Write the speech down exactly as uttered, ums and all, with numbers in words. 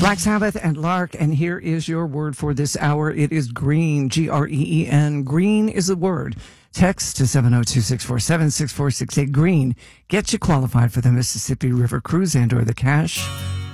Black Sabbath and Lark, and here is your word for this hour. It is green, G R E E N. Green is a word. Text to seven oh two, six four seven, six four six eight. Green. Get you qualified for the Mississippi River Cruise and or the cash